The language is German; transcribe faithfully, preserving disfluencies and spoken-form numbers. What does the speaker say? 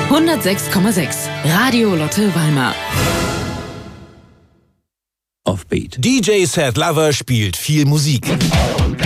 hundertsechs Komma sechs. Radio Lotte Weimar. Offbeat. D J Sad Lover spielt viel Musik.